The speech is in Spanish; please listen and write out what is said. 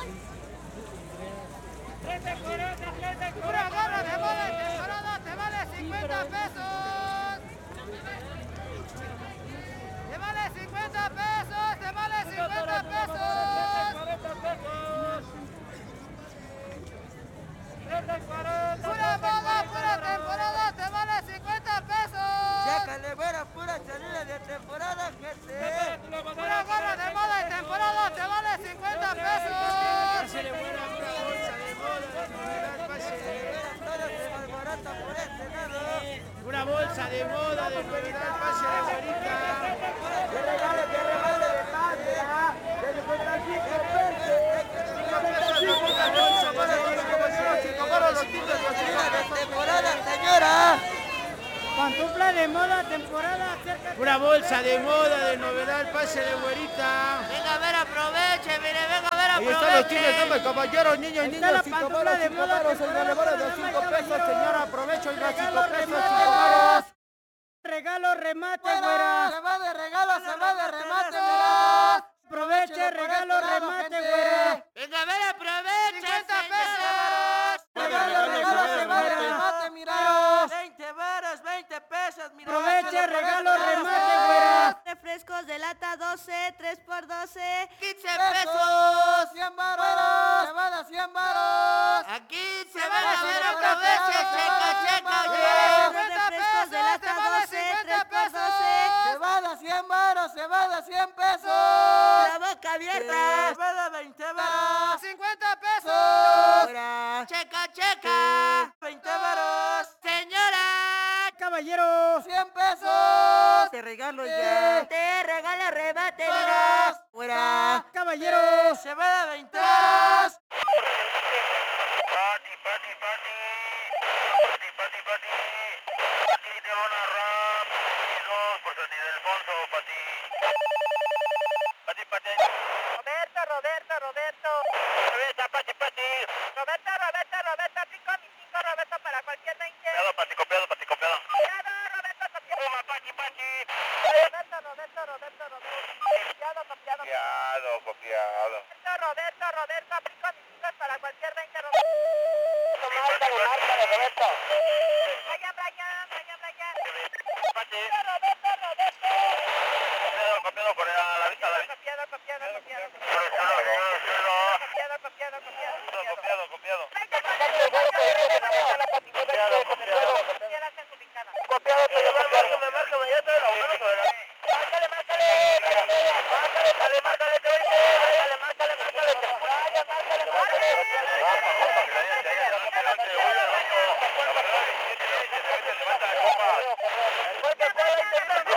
Una gorra de moda de temporada te vale 50 pesos. Te vale 50 pesos, te vale 50 pesos. 40 pesos. Pura moda, pura temporada te vale 50 pesos. Chécale, güera, pura salida de temporada, gente. Una gorra de moda de temporada te vale 50 pesos. Pásele buena, pura bolsa de moda, de novedad, pásele. Todo se malbarata por este lado. Una bolsa de moda, de novedad, pásele, güerita. Que regale de más, de 55 pesos. 5 pesos con una bolsa, más de 5 pesos, los titos de Salida de temporada, señora. Pantufla de moda temporada cerca. una bolsa de moda, de novedad, pásele, güerita. Venga a ver, aproveche, mire, venga a ver, Ahí aproveche. están los titos, damas, caballeros, niños y Ahí está niñas, la 5 pantufla varos, de 5 moda, varos, el temporada, relevado de damas, 5 pesos, caballeros. señora, aprovecho, y los 5 Regalo, pesos, 5 remate. varos. Regalo, remate, Se güera. va de regalo, se va de remate, mira. Aproveche, regalo, remate, güera. Venga a ver, aproveche. 50 pesos. Regalo, se va de remate, mira. 20 varos, 20 pesos, mira. Aproveche, regalo, remate, güera. Refrescos de lata 12, 3x12. 15 Pesos, 100 varos. Se va de 100 varos. Aquí se van a ver, aproveche, checa, Los refrescos de lata 12, 3x12. Se va de 100 varos, se va de 100 pesos. La boca abierta. Se va de 20 varos. 50 pesos. Fuera. Checa. 20 varos. Señora. Caballero. 100 pesos. Te regalo ya. Te regala remate, mira. Fuera. Caballero. Se va de 20 varos. Pati, pati, pati. Pati, pati, pati. Pati de una rap. Y dos por San Ildefonso, Pati. Pati, pati. Roberto. Roberta, Pati, Pati. Roberto, 5 Roberto para cualquier 20. Copiado, Pati, copiado, Pati, copiado. Roberto, Puma, Pati, Pati. Roberto. Copiado, copiado. Roberto, 5 para cualquier 20. Márcale, Roberto. Brian. Pati. Roberto. Copiado, por la vista, la vista. Copiado. Copiado, copiado. Copiado, pero márcame, ya te lo Márcale.